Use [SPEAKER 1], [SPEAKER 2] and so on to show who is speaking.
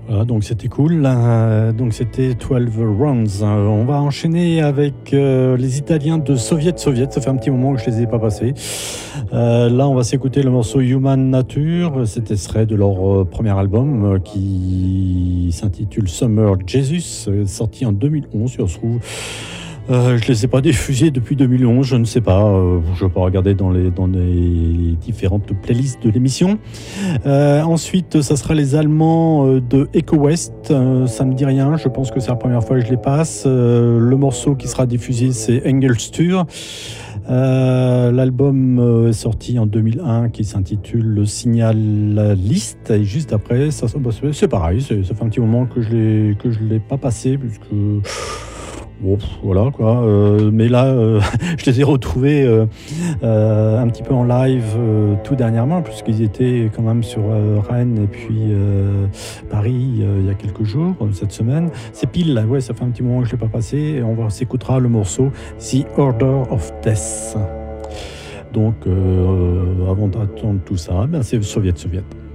[SPEAKER 1] Voilà, donc c'était cool. Donc c'était 12 Rounds. On va enchaîner avec les Italiens de Soviet. Ça fait un petit moment que je les ai pas passés. Là, on va s'écouter le morceau Human Nature. C'était extrait de leur premier album qui s'intitule Summer Jesus, sorti en 2011. Je trouve. Je ne les ai pas diffusés depuis 2011, je ne sais pas. Je ne vais pas regarder dans les différentes playlists de l'émission. Ensuite, ça sera les Allemands de Echo West. Ça ne me dit rien, je pense que c'est la première fois que je les passe. Le morceau qui sera diffusé, c'est Engelstür. L'album est sorti en 2001 qui s'intitule Le Signaliste. Et juste après, c'est pareil, ça fait un petit moment que je l'ai pas passé, puisque... Bon, voilà quoi. Mais là, je les ai retrouvés un petit peu en live tout dernièrement, puisqu'ils étaient quand même sur Rennes et puis Paris il y a quelques jours, cette semaine. C'est pile là, ouais, ça fait un petit moment que je ne l'ai pas passé. Et on s'écoutera le morceau The Order of Death. Donc, avant d'attendre tout ça, ben, c'est Soviet.